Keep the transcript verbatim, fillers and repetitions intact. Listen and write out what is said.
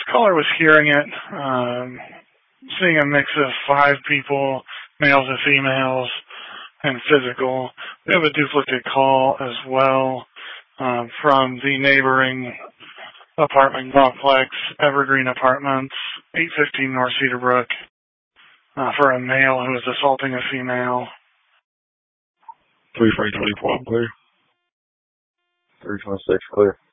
caller was hearing it, um, seeing a mix of five people, males and females, and physical. We have a duplicate call as well um, from the neighboring apartment complex, Evergreen Apartments, eight fifteen North Cedarbrook, uh, for a male who is assaulting a female. three three twenty-four, clear. three twenty-six, clear.